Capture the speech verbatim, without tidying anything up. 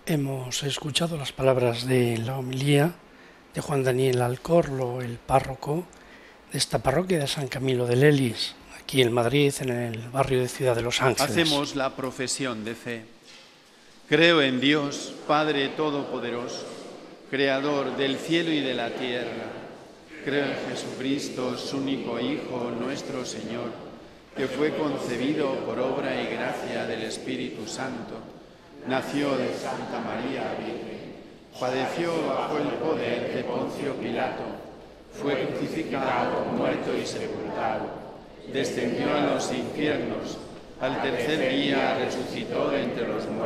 Hemos escuchado las palabras de la homilía de Juan Daniel Alcorlo, el párroco de esta parroquia de San Camilo de Lelis, aquí en Madrid, en el barrio de Ciudad de los Ángeles. Hacemos la profesión de fe. Creo en Dios, Padre Todopoderoso, Creador del cielo y de la tierra. Creo en Jesucristo, su único Hijo, nuestro Señor, que fue concebido por obra y gracia del Espíritu Santo. Nació de Santa María Virgen, padeció bajo el poder de Poncio Pilato, fue crucificado, muerto y sepultado, descendió a los infiernos, al tercer día resucitó de entre los muertos.